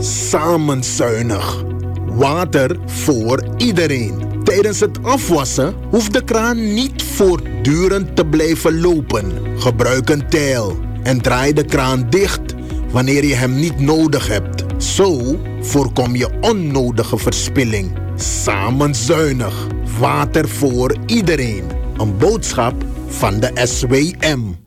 Samen zuinig. Water voor iedereen. Tijdens het afwassen hoeft de kraan niet voortdurend te blijven lopen. Gebruik een tijl en draai de kraan dicht wanneer je hem niet nodig hebt. Zo voorkom je onnodige verspilling. Samen zuinig. Water voor iedereen. Een boodschap van de SWM.